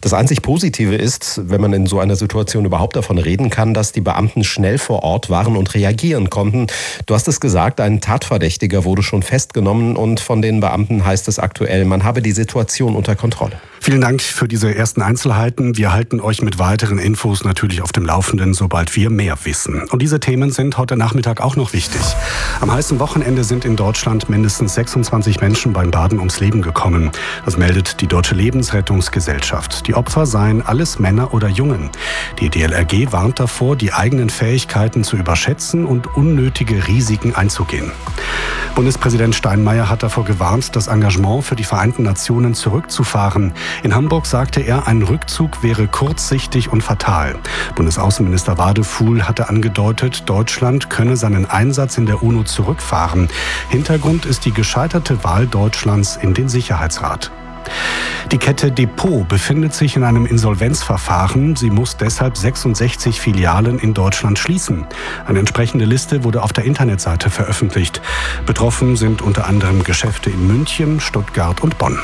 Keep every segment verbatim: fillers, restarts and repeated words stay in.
Das einzig Positive ist, wenn man in so einer Situation überhaupt davon reden kann, dass die Beamten schnell vor Ort waren und reagieren konnten. Du hast es gesagt, ein Tatverdächtiger wurde schon festgenommen und von den Beamten heißt es aktuell, man habe die Situation unter Kontrolle. Vielen Dank für diese ersten Einzelheiten. Wir halten euch mit weiteren Infos natürlich auf dem Laufenden, sobald wir mehr wissen. Und diese Themen sind heute Nachmittag auch noch wichtig. Am heißen Wochenende sind in Deutschland mindestens sechsundzwanzig Menschen beim Baden ums Leben gekommen. Das meldet die Deutsche Lebensrettungsgesellschaft. Die Opfer seien alles Männer oder Jungen. Die D L R G warnt davor, die eigenen Fähigkeiten zu überschätzen und unnötige Risiken einzugehen. Bundespräsident Steinmeier hat davor gewarnt, das Engagement für die Vereinten Nationen zurückzufahren. In Hamburg sagte er, ein Rückzug wäre kurzsichtig und fatal. Bundesaußenminister Wadefuhl hatte angedeutet, Deutschland könne seinen Einsatz in der UNO zurückfahren. Hintergrund ist die gescheiterte Wahl Deutschlands in den Sicherheitsrat. Die Kette Depot befindet sich in einem Insolvenzverfahren. Sie muss deshalb sechsundsechzig Filialen in Deutschland schließen. Eine entsprechende Liste wurde auf der Internetseite veröffentlicht. Betroffen sind unter anderem Geschäfte in München, Stuttgart und Bonn.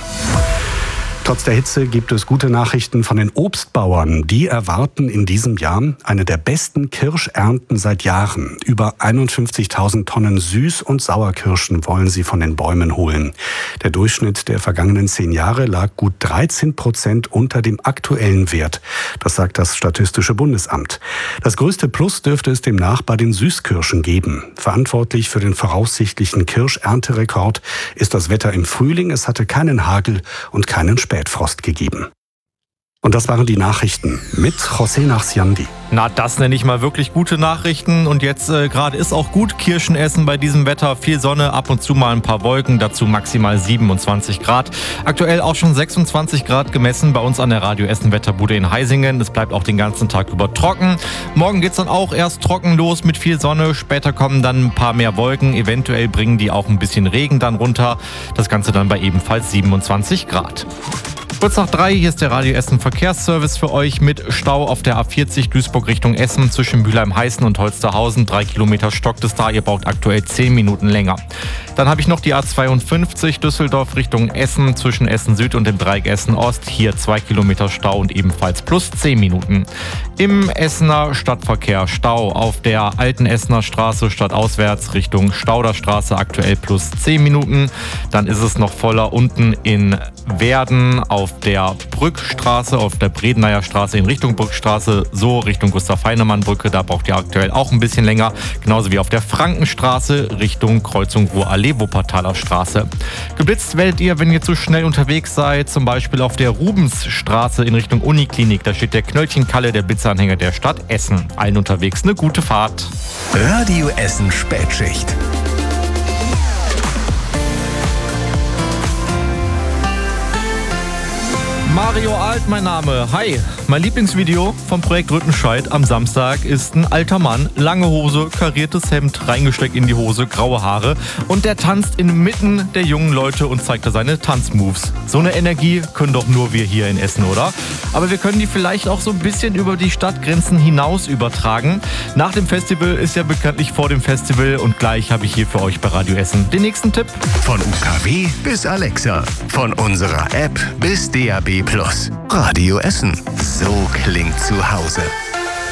Trotz der Hitze gibt es gute Nachrichten von den Obstbauern. Die erwarten in diesem Jahr eine der besten Kirschernten seit Jahren. Über einundfünfzigtausend Tonnen Süß- und Sauerkirschen wollen sie von den Bäumen holen. Der Durchschnitt der vergangenen zehn Jahre lag gut dreizehn Prozent unter dem aktuellen Wert. Das sagt das Statistische Bundesamt. Das größte Plus dürfte es demnach bei den Süßkirschen geben. Verantwortlich für den voraussichtlichen Kirschernterekord ist das Wetter im Frühling. Es hatte keinen Hagel und keinen Spätfrost gegeben. Und das waren die Nachrichten mit José Nachsiandi. Na, das nenne ich mal wirklich gute Nachrichten. Und jetzt äh, gerade ist auch gut Kirschen essen bei diesem Wetter. Viel Sonne, ab und zu mal ein paar Wolken, dazu maximal siebenundzwanzig Grad. Aktuell auch schon sechsundzwanzig Grad gemessen bei uns an der Radio Essen Wetterbude in Heisingen. Es bleibt auch den ganzen Tag über trocken. Morgen geht's dann auch erst trocken los mit viel Sonne. Später kommen dann ein paar mehr Wolken. Eventuell bringen die auch ein bisschen Regen dann runter. Das Ganze dann bei ebenfalls siebenundzwanzig Grad. Kurz nach drei, hier ist der Radio Essen Verkehrsservice für euch mit Stau auf der A vierzig Duisburg Richtung Essen zwischen Mülheim-Heißen und Holsterhausen. Drei Kilometer stockt es da, ihr braucht aktuell zehn Minuten länger. Dann habe ich noch die A zweiundfünfzig Düsseldorf Richtung Essen zwischen Essen Süd und dem Dreieck Essen Ost. Hier zwei Kilometer Stau und ebenfalls plus zehn Minuten. Im Essener Stadtverkehr Stau auf der alten Essener Straße stadtauswärts Richtung Stauderstraße aktuell plus zehn Minuten. Dann ist es noch voller unten in Werden auf der Brückstraße, auf der Bredeneier Straße in Richtung Brückstraße, so Richtung Gustav-Heinemann-Brücke. Da braucht ihr aktuell auch ein bisschen länger. Genauso wie auf der Frankenstraße Richtung Kreuzung Ruhr-Allee, Wuppertaler Straße. Geblitzt werdet ihr, wenn ihr zu schnell unterwegs seid, zum Beispiel auf der Rubensstraße in Richtung Uniklinik. Da steht der Knöllchenkalle, der Blitzanhänger der Stadt Essen. Allen unterwegs eine gute Fahrt. Radio Essen Spätschicht. Mario Alt, mein Name. Hi. Mein Lieblingsvideo vom Projekt Rüttenscheid am Samstag ist ein alter Mann, lange Hose, kariertes Hemd, reingesteckt in die Hose, graue Haare und der tanzt inmitten der jungen Leute und zeigt da seine Tanzmoves. So eine Energie können doch nur wir hier in Essen, oder? Aber wir können die vielleicht auch so ein bisschen über die Stadtgrenzen hinaus übertragen. Nach dem Festival ist ja bekanntlich vor dem Festival und gleich habe ich hier für euch bei Radio Essen den nächsten Tipp. Von U K W bis Alexa, von unserer App bis D A B Plus. Radio Essen. So klingt zu Hause.